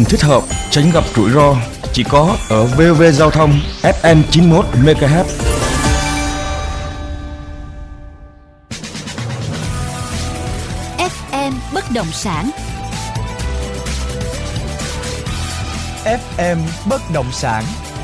thích hợp, tránh gặp rủi ro, chỉ có ở VOV Giao thông FM 91 MHz. FM bất động sản. FM bất động sản.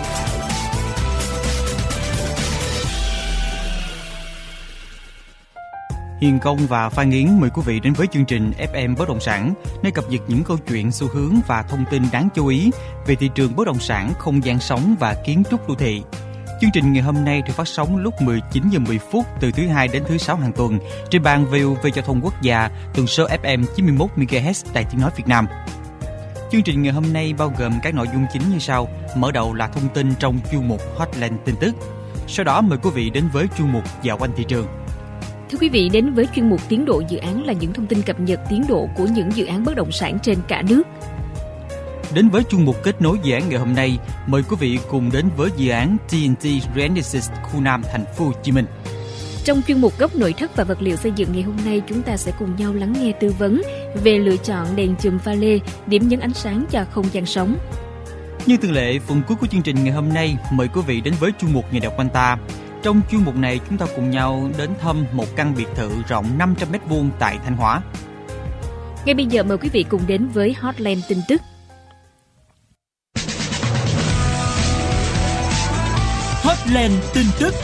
Hiền Công và Phan Yến mời quý vị đến với chương trình FM Bất động sản, nơi cập nhật những câu chuyện, xu hướng và thông tin đáng chú ý về thị trường bất động sản, không gian sống và kiến trúc đô thị. Chương trình ngày hôm nay được phát sóng lúc 19:10 từ thứ Hai đến thứ Sáu hàng tuần trên ban VOV Giao thông Quốc gia, tần số FM 91 MHz Đài Tiếng nói Việt Nam. Chương trình ngày hôm nay bao gồm các nội dung chính như sau. Mở đầu là thông tin trong chuyên mục Hotline tin tức. Sau đó mời quý vị đến với chuyên mục Dạo quanh thị trường. Thưa quý vị, đến với chuyên mục tiến độ dự án là những thông tin cập nhật tiến độ của những dự án bất động sản trên cả nước. Đến với chuyên mục kết nối dự án ngày hôm nay, mời quý vị cùng đến với dự án TNT Renesis khu Nam, thành phố Hồ Chí Minh. Trong chuyên mục góc nội thất và vật liệu xây dựng ngày hôm nay, chúng ta sẽ cùng nhau lắng nghe tư vấn về lựa chọn đèn chùm pha lê, điểm nhấn ánh sáng cho không gian sống. Như thường lệ, phần cuối của chương trình ngày hôm nay, mời quý vị đến với chuyên mục Nhà đẹp quanh ta. Trong chuyên mục này, chúng ta cùng nhau đến thăm một căn biệt thự rộng 500 m2 tại Thanh Hóa. Ngay bây giờ mời quý vị cùng đến với Hotline tin tức. Hotline tin tức.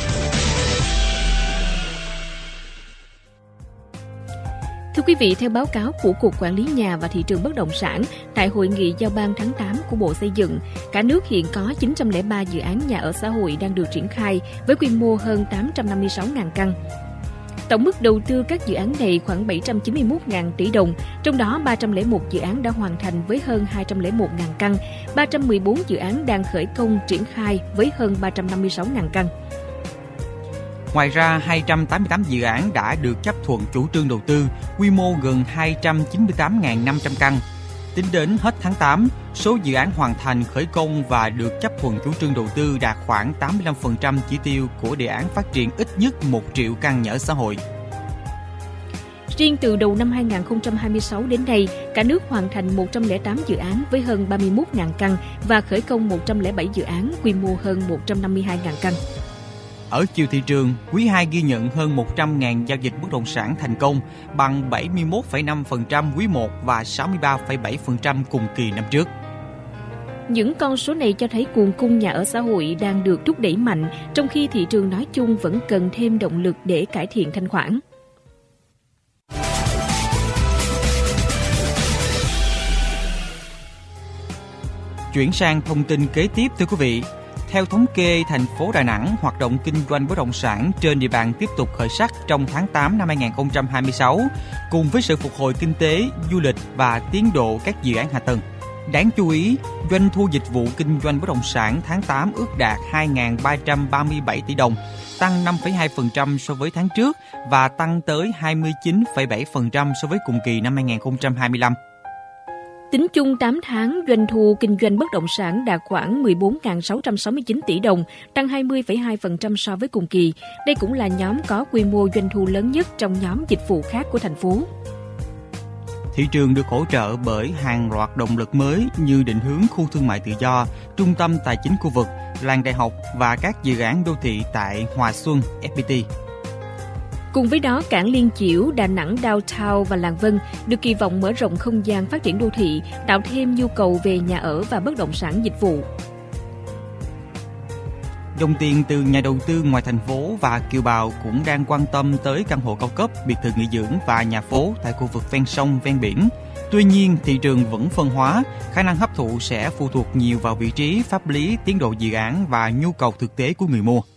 Thưa quý vị, theo báo cáo của Cục Quản lý Nhà và Thị trường Bất động sản, tại Hội nghị Giao ban tháng 8 của Bộ Xây dựng, cả nước hiện có 903 dự án nhà ở xã hội đang được triển khai với quy mô hơn 856.000 căn. Tổng mức đầu tư các dự án này khoảng 791.000 tỷ đồng, trong đó 301 dự án đã hoàn thành với hơn 201.000 căn, 314 dự án đang khởi công triển khai với hơn 356.000 căn. Ngoài ra, 288 dự án đã được chấp thuận chủ trương đầu tư, quy mô gần 298.500 căn. Tính đến hết tháng 8, số dự án hoàn thành khởi công và được chấp thuận chủ trương đầu tư đạt khoảng 85% chỉ tiêu của đề án phát triển ít nhất 1 triệu căn nhà ở xã hội. Riêng từ đầu năm 2026 đến nay, cả nước hoàn thành 108 dự án với hơn 31.000 căn và khởi công 107 dự án, quy mô hơn 152.000 căn. Ở chiều thị trường, quý 2 ghi nhận hơn 100.000 giao dịch bất động sản thành công, bằng 71,5% quý 1 và 63,7% cùng kỳ năm trước. Những con số này cho thấy nguồn cung nhà ở xã hội đang được thúc đẩy mạnh, trong khi thị trường nói chung vẫn cần thêm động lực để cải thiện thanh khoản. Chuyển sang thông tin kế tiếp, thưa quý vị. Theo thống kê, thành phố Đà Nẵng, hoạt động kinh doanh bất động sản trên địa bàn tiếp tục khởi sắc trong tháng 8 năm 2026, cùng với sự phục hồi kinh tế, du lịch và tiến độ các dự án hạ tầng. Đáng chú ý, doanh thu dịch vụ kinh doanh bất động sản tháng 8 ước đạt 2.337 tỷ đồng, tăng 5,2% so với tháng trước và tăng tới 29,7% so với cùng kỳ năm 2025. Tính chung 8 tháng, doanh thu kinh doanh bất động sản đạt khoảng 14.669 tỷ đồng, tăng 20,2% so với cùng kỳ. Đây cũng là nhóm có quy mô doanh thu lớn nhất trong nhóm dịch vụ khác của thành phố. Thị trường được hỗ trợ bởi hàng loạt động lực mới như định hướng khu thương mại tự do, trung tâm tài chính khu vực, làng đại học và các dự án đô thị tại Hòa Xuân, FPT. Cùng với đó, cảng Liên Chiểu, Đà Nẵng Downtown và Làng Vân được kỳ vọng mở rộng không gian phát triển đô thị, tạo thêm nhu cầu về nhà ở và bất động sản dịch vụ. Dòng tiền từ nhà đầu tư ngoài thành phố và kiều bào cũng đang quan tâm tới căn hộ cao cấp, biệt thự nghỉ dưỡng và nhà phố tại khu vực ven sông, ven biển. Tuy nhiên, thị trường vẫn phân hóa, khả năng hấp thụ sẽ phụ thuộc nhiều vào vị trí, pháp lý, tiến độ dự án và nhu cầu thực tế của người mua.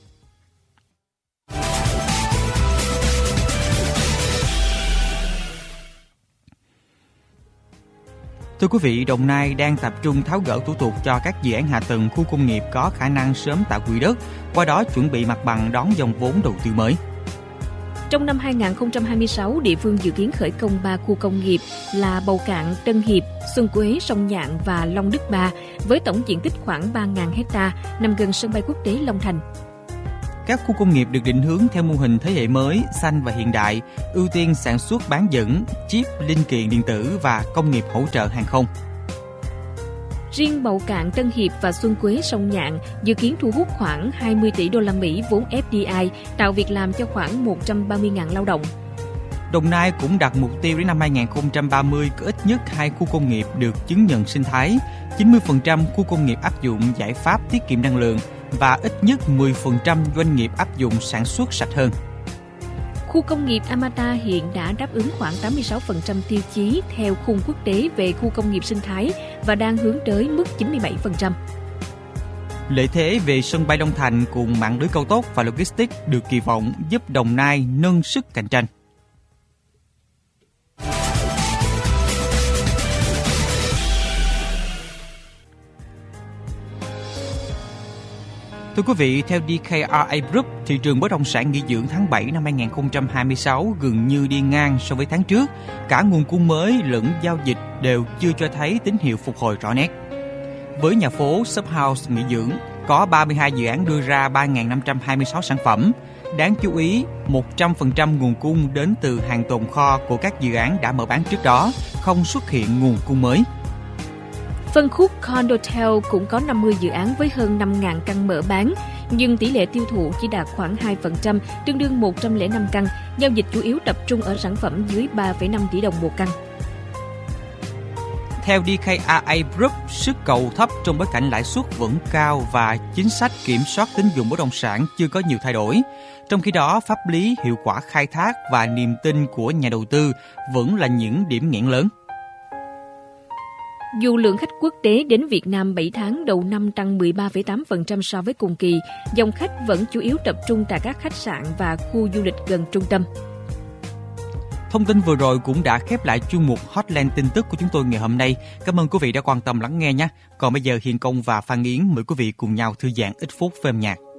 Thưa quý vị, Đồng Nai đang tập trung tháo gỡ thủ tục cho các dự án hạ tầng khu công nghiệp có khả năng sớm tạo quỹ đất, qua đó chuẩn bị mặt bằng đón dòng vốn đầu tư mới. Trong năm 2026, địa phương dự kiến khởi công 3 khu công nghiệp là Bầu Cạn, Tân Hiệp, Xuân Quế, Sông Nhạn và Long Đức Ba, với tổng diện tích khoảng 3.000 hectare, nằm gần sân bay quốc tế Long Thành. Các khu công nghiệp được định hướng theo mô hình thế hệ mới, xanh và hiện đại, ưu tiên sản xuất bán dẫn, chip, linh kiện điện tử và công nghiệp hỗ trợ hàng không. Riêng Bầu Cạn, Tân Hiệp và Xuân Quế, Sông Nhạn dự kiến thu hút khoảng 20 tỷ đô la Mỹ vốn FDI, tạo việc làm cho khoảng 130.000 lao động. Đồng Nai cũng đặt mục tiêu đến năm 2030 có ít nhất 2 khu công nghiệp được chứng nhận sinh thái, 90% khu công nghiệp áp dụng giải pháp tiết kiệm năng lượng và ít nhất 10% doanh nghiệp áp dụng sản xuất sạch hơn. Khu công nghiệp Amata hiện đã đáp ứng khoảng 86% tiêu chí theo khung quốc tế về khu công nghiệp sinh thái và đang hướng tới mức 97%. Lợi thế về sân bay Long Thành cùng mạng lưới cao tốc và logistics được kỳ vọng giúp Đồng Nai nâng sức cạnh tranh. Thưa quý vị, theo DKRA Group, thị trường bất động sản nghỉ dưỡng tháng 7 năm 2026 gần như đi ngang so với tháng trước. Cả nguồn cung mới lẫn giao dịch đều chưa cho thấy tín hiệu phục hồi rõ nét. Với nhà phố Shophouse nghỉ dưỡng, có 32 dự án đưa ra 3.526 sản phẩm. Đáng chú ý, 100% nguồn cung đến từ hàng tồn kho của các dự án đã mở bán trước đó, không xuất hiện nguồn cung mới. Phân khúc Condotel cũng có 50 dự án với hơn 5.000 căn mở bán, nhưng tỷ lệ tiêu thụ chỉ đạt khoảng 2%, tương đương 105 căn. Giao dịch chủ yếu tập trung ở sản phẩm dưới 3,5 tỷ đồng một căn. Theo DKRA Group, sức cầu thấp trong bối cảnh lãi suất vẫn cao và chính sách kiểm soát tín dụng bất động sản chưa có nhiều thay đổi. Trong khi đó, pháp lý, hiệu quả khai thác và niềm tin của nhà đầu tư vẫn là những điểm nghẽn lớn. Dù lượng khách quốc tế đến Việt Nam 7 tháng đầu năm tăng 13,8% so với cùng kỳ, dòng khách vẫn chủ yếu tập trung tại các khách sạn và khu du lịch gần trung tâm. Thông tin vừa rồi cũng đã khép lại chuyên mục Hotline tin tức của chúng tôi ngày hôm nay. Cảm ơn quý vị đã quan tâm lắng nghe nhé. Còn bây giờ Hiền Công và Phan Yến mời quý vị cùng nhau thư giãn ít phút với âm nhạc.